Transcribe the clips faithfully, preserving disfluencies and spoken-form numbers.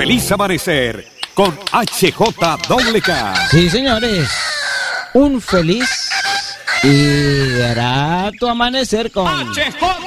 feliz amanecer con H J K. Sí, señores, un feliz y grato amanecer con H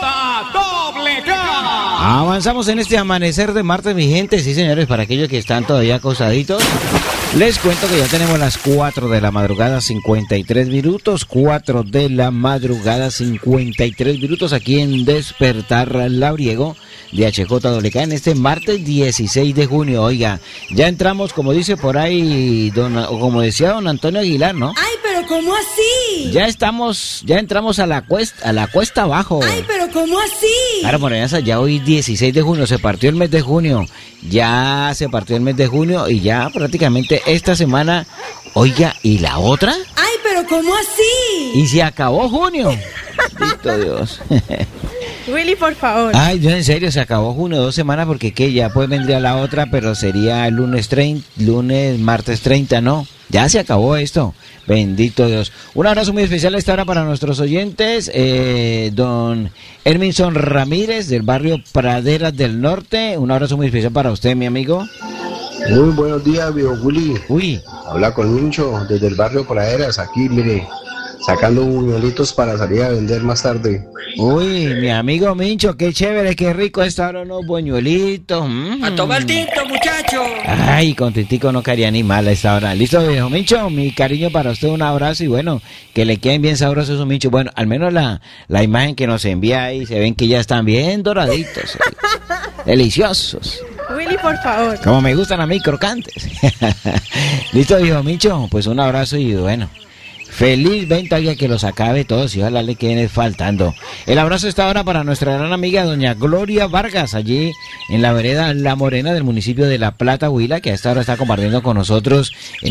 J K. Avanzamos en este amanecer de martes, mi gente. Sí, señores, para aquellos que están todavía acostaditos, les cuento que ya tenemos las cuatro de la madrugada, cincuenta y tres minutos. cuatro de la madrugada, cincuenta y tres minutos aquí en Despertar Labriego de H J K en este martes dieciséis de junio. Oiga, ya entramos, como dice por ahí, don, o como decía don Antonio Aguilar, ¿no? Ay, pero ¿cómo así? Ya estamos, ya entramos a la cuesta, a la cuesta abajo. Ay, pero ¿cómo así? Claro, Morenaza, ya hoy dieciséis de junio, se partió el mes de junio, ya se partió el mes de junio y ya prácticamente esta semana, oiga, ¿y la otra? Ay, pero ¿cómo así? Y se acabó junio. Bendito Dios. Willy, por favor. Ay, yo en serio, se acabó junio, dos semanas, porque que ya pues vendría la otra, pero sería el lunes treinta, lunes, martes treinta, ¿no? Ya se acabó esto, bendito Dios. Un abrazo muy especial a esta hora para nuestros oyentes, eh, don Herminson Ramírez del barrio Praderas del Norte, un abrazo muy especial para usted, mi amigo. Muy buenos días, viejo Willy. Uy. Habla con Mincho desde el barrio Praderas, aquí, mire, sacando buñuelitos para salir a vender más tarde. Uy, mi amigo Mincho, qué chévere, qué rico estar unos buñuelitos. Mm. A tomar tinto, muchacho. Ay, con tintico no caería ni mal a esta hora. Listo, viejo Mincho, mi cariño para usted, un abrazo y bueno, que le queden bien sabrosos esos Mincho. Bueno, al menos la, la imagen que nos envía ahí, se ven que ya están bien doraditos. Deliciosos. Willy, por favor. Como me gustan a mí, crocantes. Listo, viejo Mincho, pues un abrazo y bueno, feliz venta, ya que los acabe todos y ojalá le queden faltando. El abrazo está ahora para nuestra gran amiga doña Gloria Vargas, allí en la vereda La Morena del municipio de La Plata, Huila, que a esta hora está compartiendo con nosotros en